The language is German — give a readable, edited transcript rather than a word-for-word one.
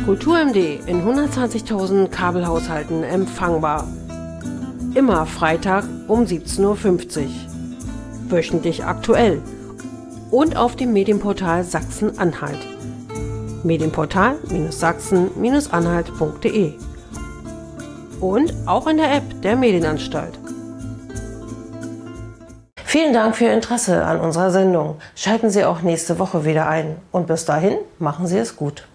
KulturMD in 120.000 Kabelhaushalten empfangbar. Immer Freitag um 17:50 Uhr. Wöchentlich aktuell. Und auf dem Medienportal Sachsen-Anhalt. Medienportal-sachsen-anhalt.de. Und auch in der App der Medienanstalt. Vielen Dank für Ihr Interesse an unserer Sendung. Schalten Sie auch nächste Woche wieder ein. Und bis dahin, machen Sie es gut.